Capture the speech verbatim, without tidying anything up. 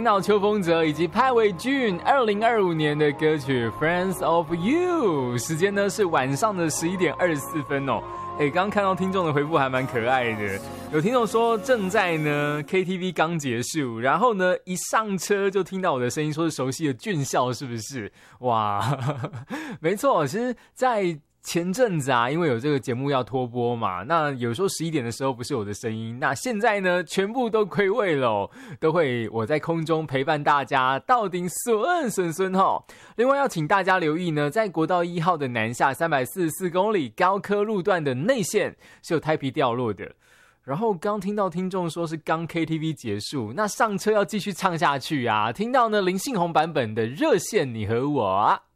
到邱锋泽以及潘玮俊二零二五年的歌曲 Friends of You。 时间呢是晚上的十一点二十四分哦。哎，刚刚看到听众的回复还蛮可爱的，有听众说正在呢 K T V 刚结束，然后呢一上车就听到我的声音，说是熟悉的俊孝，是不是？哇，没错，其实在前阵子啊，因为有这个节目要拖播嘛，那有时候十一点的时候不是我的声音，那现在呢全部都归位了，都会我在空中陪伴大家到顶顺顺顺齁。另外要请大家留意呢，在国道一号的南下三百四十四公里高科路段的内线是有胎皮掉落的。然后刚听到听众说是刚 K T V 结束，那上车要继续唱下去啊，听到呢林信宏版本的热线你和我啊。